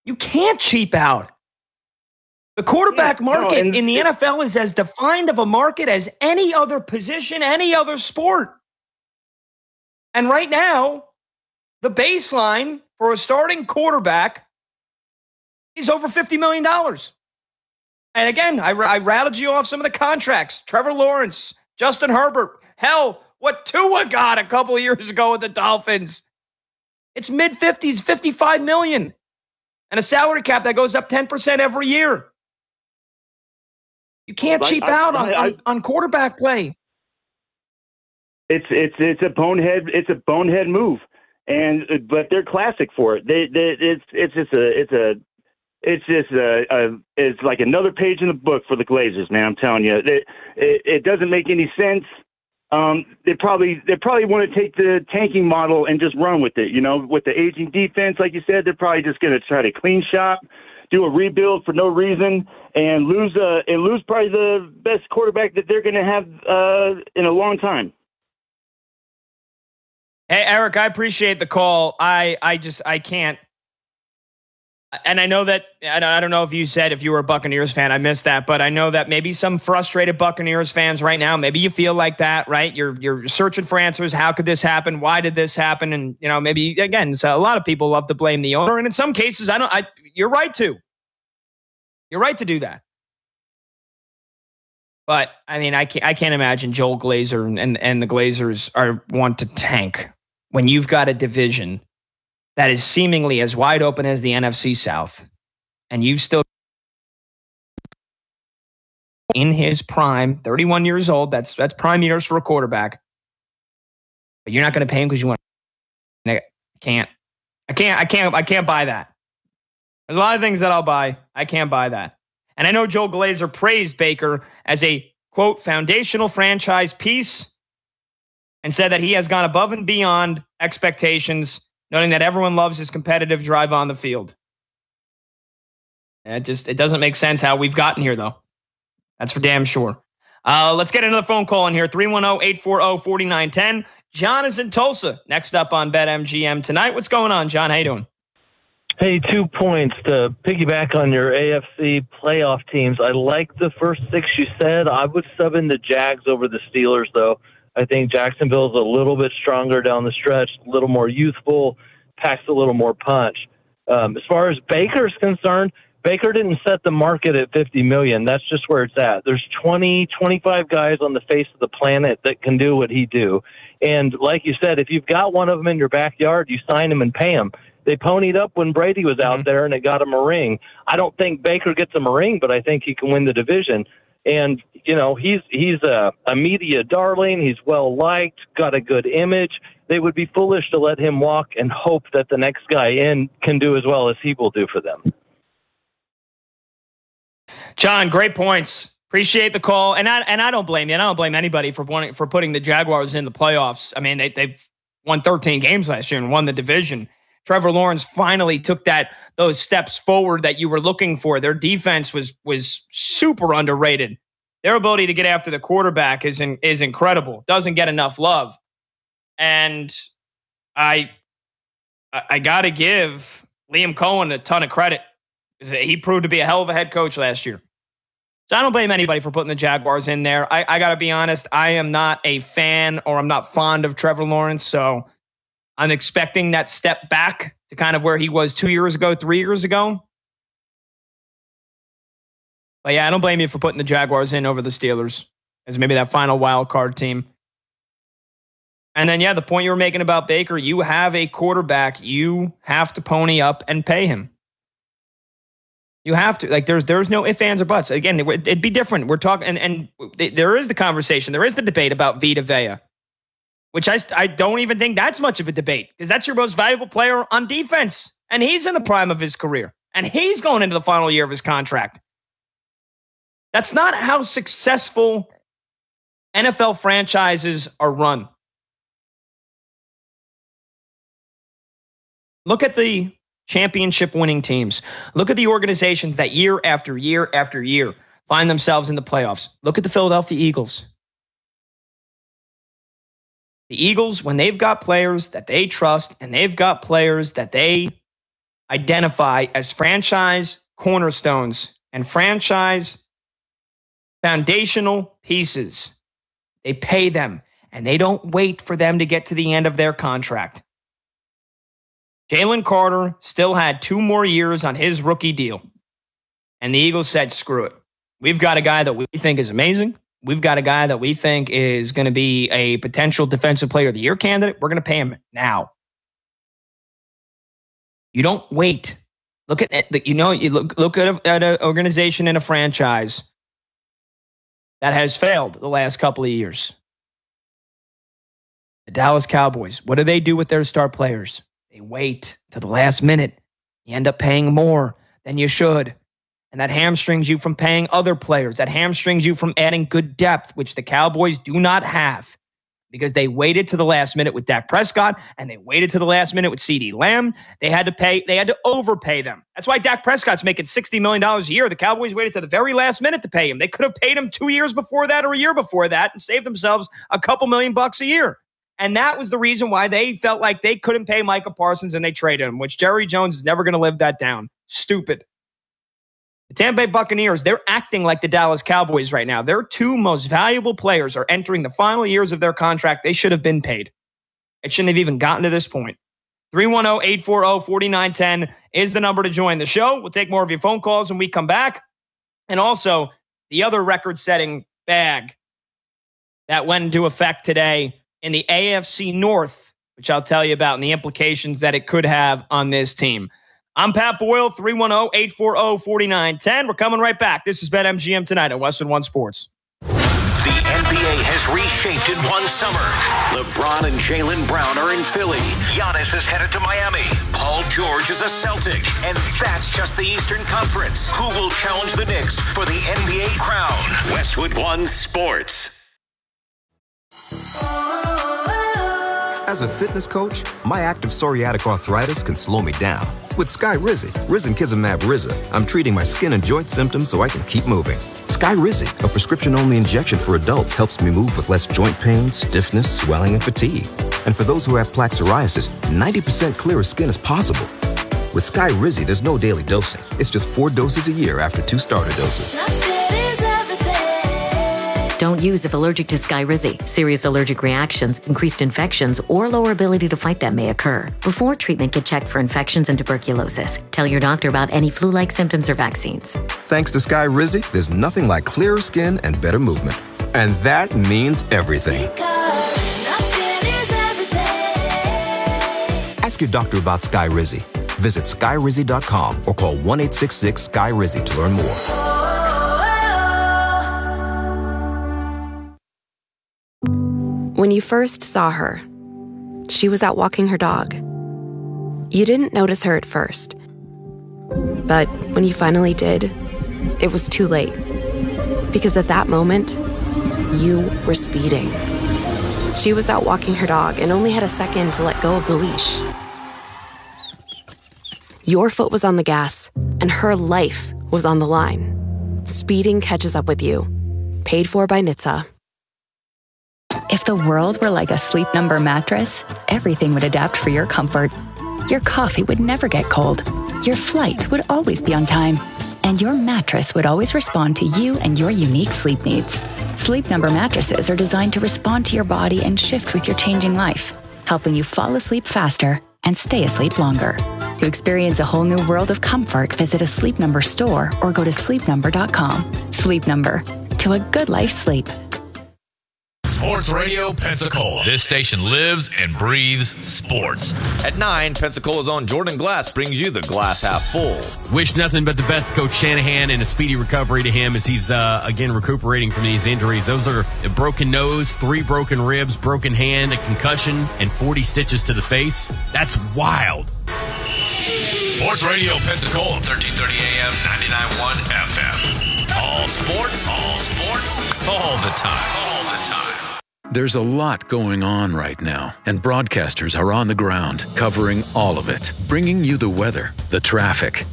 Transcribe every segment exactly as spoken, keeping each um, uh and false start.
You can't cheap out. The quarterback yeah, market no, and in the it, N F L is as defined of a market as any other position, any other sport. And right now, the baseline for a starting quarterback is over fifty million dollars. And again, I, I rattled you off some of the contracts. Trevor Lawrence, Justin Herbert. Hell, what Tua got a couple of years ago with the Dolphins. It's mid-fifties, fifty-five million dollars. And a salary cap that goes up ten percent every year. You can't cheap I, out I, on, I, on, on quarterback play. It's it's it's a bonehead it's a bonehead move, and but they're classic for it. They, they it's it's just a it's a it's just a, a it's like another page in the book for the Glazers, man. I'm telling you, it it, it doesn't make any sense. Um, they probably they probably want to take the tanking model and just run with it. You know, with the aging defense, like you said, they're probably just going to try to clean shop, do a rebuild for no reason, and lose uh, and lose probably the best quarterback that they're going to have uh, in a long time. Hey, Eric, I appreciate the call. I, I just, I can't. And I know that, I don't know if you said if you were a Buccaneers fan, I missed that, but I know that maybe some frustrated Buccaneers fans right now, maybe you feel like that, right? You're, you're searching for answers. How could this happen? Why did this happen? And, you know, maybe, again, so a lot of people love to blame the owner. And in some cases, I don't, I, you're right to. You're right to do that. But I mean, I can't, I can't imagine Joel Glazer and, and, and the Glazers are want to tank when you've got a division that is seemingly as wide open as the N F C South, and you've still in his prime, thirty-one years old. That's that's prime years for a quarterback. But you're not going to pay him because you want. I can't. I can't. I can't. I can't buy that. There's a lot of things that I'll buy. I can't buy that. And I know Joel Glazer praised Baker as a, quote, foundational franchise piece and said that he has gone above and beyond expectations, noting that everyone loves his competitive drive on the field. And it just, it doesn't make sense how we've gotten here, though. That's for damn sure. Uh, let's get another phone call in here, three one zero, eight four zero, four nine one zero. John is in Tulsa, next up on BetMGM tonight. What's going on, John? How you doing? Hey, two points to piggyback on your A F C playoff teams. I like the first six you said. I would sub in the Jags over the Steelers, though. I think Jacksonville's a little bit stronger down the stretch, a little more youthful, packs a little more punch. Um, as far as Baker's concerned, Baker didn't set the market at fifty million dollars. That's just where it's at. There's twenty, twenty-five guys on the face of the planet that can do what he do. And like you said, if you've got one of them in your backyard, you sign him and pay him. They ponied up when Brady was out mm-hmm. there, and it got him a ring. I don't think Baker gets him a ring, but I think he can win the division. And, you know, he's he's a, a media darling. He's well-liked, got a good image. They would be foolish to let him walk and hope that the next guy in can do as well as he will do for them. John, great points. Appreciate the call. And I, and I don't blame you. And I don't blame anybody for wanting, for putting the Jaguars in the playoffs. I mean, they, they've won thirteen games last year and won the division. Trevor Lawrence finally took that those steps forward that you were looking for. Their defense was was super underrated. Their ability to get after the quarterback is in, is incredible. Doesn't get enough love. And I I, I got to give Liam Cohen a ton of credit. He proved to be a hell of a head coach last year. So I don't blame anybody for putting the Jaguars in there. I, I got to be honest. I am not a fan or I'm not fond of Trevor Lawrence. So I'm expecting that step back to kind of where he was two years ago, three years ago. But yeah, I don't blame you for putting the Jaguars in over the Steelers as maybe that final wild card team. And then, yeah, the point you were making about Baker, you have a quarterback. You have to pony up and pay him. You have to. Like, there's there's no ifs, ands, or buts. Again, it, it'd be different. We're talking, and, and there is the conversation. There is the debate about Vita Vea, which I, I don't even think that's much of a debate because that's your most valuable player on defense. And he's in the prime of his career. And he's going into the final year of his contract. That's not how successful N F L franchises are run. Look at the championship winning teams. Look at the organizations that year after year after year find themselves in the playoffs. Look at the Philadelphia Eagles. The Eagles, when they've got players that they trust and they've got players that they identify as franchise cornerstones and franchise foundational pieces. They pay them, and they don't wait for them to get to the end of their contract. Jalen Carter still had two more years on his rookie deal, and the Eagles said, screw it. We've got a guy that we think is amazing. We've got a guy that we think is going to be a potential defensive player of the year candidate. We're going to pay him now. You don't wait. Look at it. You know, you look, look at, a, at an organization in a franchise that has failed the last couple of years. The Dallas Cowboys. What do they do with their star players? They wait to the last minute. You end up paying more than you should. And that hamstrings you from paying other players. That hamstrings you from adding good depth, which the Cowboys do not have because they waited to the last minute with Dak Prescott and they waited to the last minute with CeeDee Lamb. They had to pay, they had to overpay them. That's why Dak Prescott's making sixty million dollars a year. The Cowboys waited to the very last minute to pay him. They could have paid him two years before that or a year before that and saved themselves a couple million bucks a year. And that was the reason why they felt like they couldn't pay Micah Parsons and they traded him, which Jerry Jones is never going to live that down. Stupid. The Tampa Bay Buccaneers, they're acting like the Dallas Cowboys right now. Their two most valuable players are entering the final years of their contract. They should have been paid. It shouldn't have even gotten to this point. three one zero, eight four zero, four nine one zero is the number to join the show. We'll take more of your phone calls when we come back. And also, the other record-setting bag that went into effect today in the A F C North, which I'll tell you about, and the implications that it could have on this team. I'm Pat Boyle, three one zero, eight four zero, four nine one zero. We're coming right back. This is BetMGM tonight on Westwood One Sports. The N B A has reshaped in one summer. LeBron and Jaylen Brown are in Philly. Giannis is headed to Miami. Paul George is a Celtic. And that's just the Eastern Conference. Who will challenge the Knicks for the N B A crown? Westwood One Sports. As a fitness coach, my active psoriatic arthritis can slow me down. With Skyrizi, Risankizumab Riza, I'm treating my skin and joint symptoms so I can keep moving. Skyrizi, a prescription-only injection for adults, helps me move with less joint pain, stiffness, swelling, and fatigue. And for those who have plaque psoriasis, ninety percent clearer skin is possible. With Skyrizi, there's no daily dosing. It's just four doses a year after two starter doses. Don't use if allergic to Skyrizi. Serious allergic reactions, increased infections, or lower ability to fight them may occur. Before treatment, get checked for infections and tuberculosis. Tell your doctor about any flu-like symptoms or vaccines. Thanks to Skyrizi, there's nothing like clearer skin and better movement. And that means everything. Ask your doctor about Skyrizi. Visit Skyrizi dot com or call one eight six six Sky Rizi to learn more. When you first saw her, she was out walking her dog. You didn't notice her at first. But when you finally did, it was too late. Because at that moment, you were speeding. She was out walking her dog and only had a second to let go of the leash. Your foot was on the gas, and her life was on the line. Speeding catches up with you. Paid for by N H T S A. If the world were like a Sleep Number mattress, everything would adapt for your comfort. Your coffee would never get cold. Your flight would always be on time. And your mattress would always respond to you and your unique sleep needs. Sleep Number mattresses are designed to respond to your body and shift with your changing life, helping you fall asleep faster and stay asleep longer. To experience a whole new world of comfort, visit a Sleep Number store or go to sleep number dot com. Sleep Number. To a good life sleep. Sports Radio Pensacola. This station lives and breathes sports. At nine, Pensacola's own Jordan Glass brings you the glass half full. Wish nothing but the best to Coach Shanahan and a speedy recovery to him as he's, uh, again, recuperating from these injuries. Those are a broken nose, three broken ribs, broken hand, a concussion, and forty stitches to the face. That's wild. Sports Radio Pensacola, thirteen thirty A M, ninety-nine point one F M. All sports, all sports, all the time, all the time. There's a lot going on right now, and broadcasters are on the ground covering all of it, bringing you the weather, the traffic, and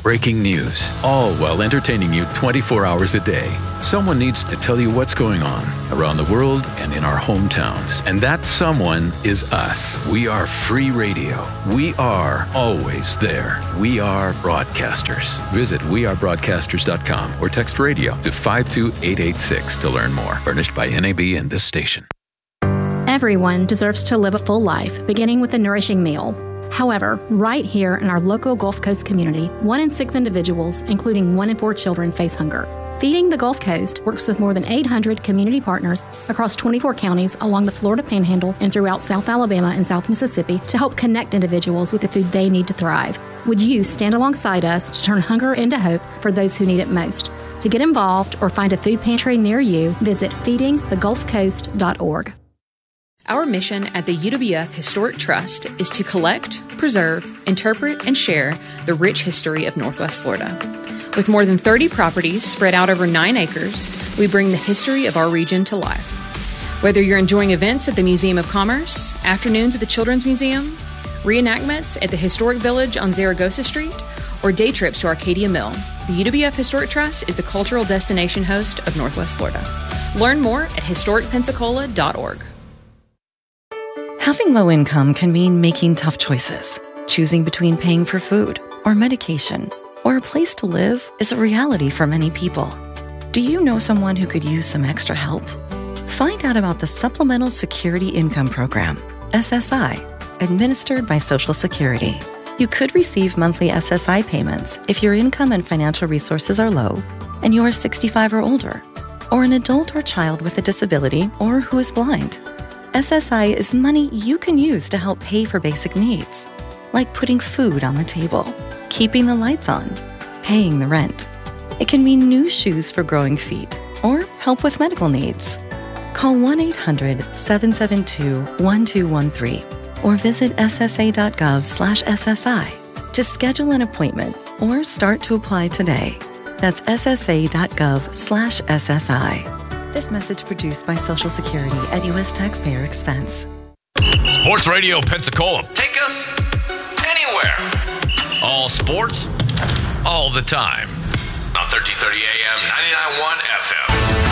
breaking news, all while entertaining you twenty-four hours a day. Someone needs to tell you what's going on around the world and in our hometowns. And that someone is us. We are free radio. We are always there. We are broadcasters. Visit we are broadcasters dot com or text radio to five two eight eight six to learn more. Furnished by N A B and this station. Everyone deserves to live a full life, beginning with a nourishing meal. However, right here in our local Gulf Coast community, one in six individuals, including one in four children, face hunger. Feeding the Gulf Coast works with more than eight hundred community partners across twenty-four counties along the Florida Panhandle and throughout South Alabama and South Mississippi to help connect individuals with the food they need to thrive. Would you stand alongside us to turn hunger into hope for those who need it most? To get involved or find a food pantry near you, visit feeding the gulf coast dot org. Our mission at the U W F Historic Trust is to collect, preserve, interpret, and share the rich history of Northwest Florida. With more than thirty properties spread out over nine acres, we bring the history of our region to life. Whether you're enjoying events at the Museum of Commerce, afternoons at the Children's Museum, reenactments at the Historic Village on Zaragoza Street, or day trips to Arcadia Mill, the U W F Historic Trust is the cultural destination host of Northwest Florida. Learn more at historic pensacola dot org. Having low income can mean making tough choices. Choosing between paying for food or medication or a place to live is a reality for many people. Do you know someone who could use some extra help? Find out about the Supplemental Security Income Program, S S I, administered by Social Security. You could receive monthly S S I payments if your income and financial resources are low and you are sixty-five or older, or an adult or child with a disability or who is blind. S S I is money you can use to help pay for basic needs, like putting food on the table, keeping the lights on, paying the rent. It can mean new shoes for growing feet or help with medical needs. Call one eight hundred seven seven two one two one three or visit S S A dot gov slash S S I to schedule an appointment or start to apply today. That's S S A dot gov slash S S I. This message produced by Social Security at U S taxpayer expense. Sports Radio Pensacola. Take us anywhere. All sports, all the time. On thirteen thirty A M, ninety-nine point one F M.